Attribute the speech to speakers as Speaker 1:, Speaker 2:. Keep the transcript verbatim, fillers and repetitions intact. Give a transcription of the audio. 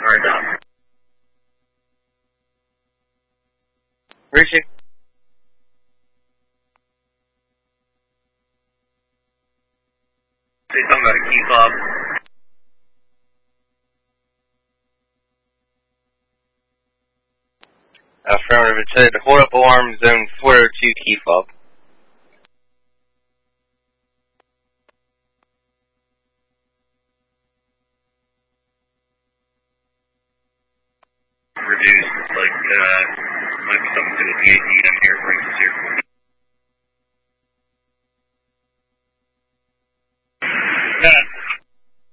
Speaker 1: hard up.
Speaker 2: Reaching.
Speaker 1: Say something about a key fob.
Speaker 2: Affirmative, it said hold up alarm zone four oh two key fob.
Speaker 1: Reduced, it's like, uh, might be something to do with the A T M here, brings us here.